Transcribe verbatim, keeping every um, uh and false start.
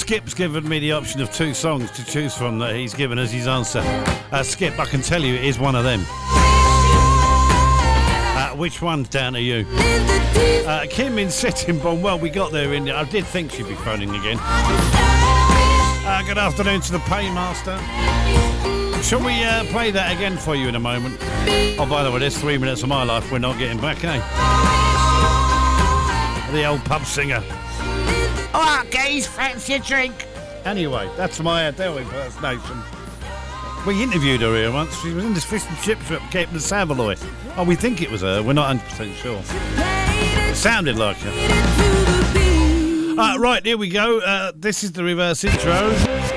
Skip's given me the option of two songs to choose from that he's given as his answer. Uh, Skip, I can tell you it is one of them. Uh, which one's down to you? Uh, Kim in Sittingbourne. Well, we got there in. I did think she'd be phoning again. Uh, good afternoon to the Paymaster. Shall we uh, play that again for you in a moment? Oh, by the way, there's three minutes of my life we're not getting back, eh? The old pub singer. All right, guys, fancy a drink? Anyway, that's my Adele impersonation. We interviewed her here once. She was in this fish and chip shop, Cape and Savaloy. Oh, we think it was her. We're not one hundred percent sure. It sounded like her. Uh, right, here we go. Uh, this is the reverse intro.